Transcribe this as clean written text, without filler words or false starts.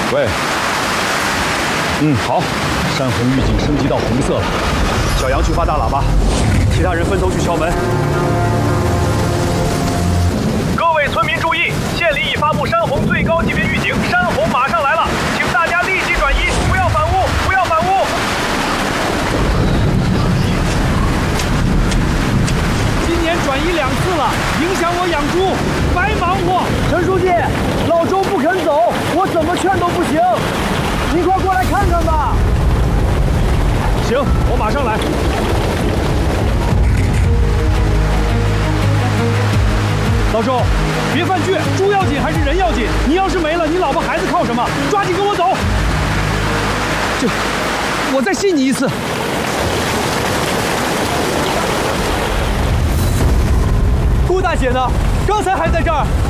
喂。好，山洪预警升级到红色了。小杨去发大喇叭，其他人分头去敲门。 各位村民注意，县里已发布山洪最高级别预警，山洪马上来了，请大家立即转移，不要反屋，不要反屋。 今年转移2次了，影响我养猪，白忙活。 陈书记，老周不肯走，我怎么劝都不行。您快过来看看吧。 行，我马上来。老周，别犯倔，猪要紧还是人要紧？你要是没了，你老婆孩子靠什么？抓紧跟我走。我再信你一次。 顾大姐呢？刚才还在这儿。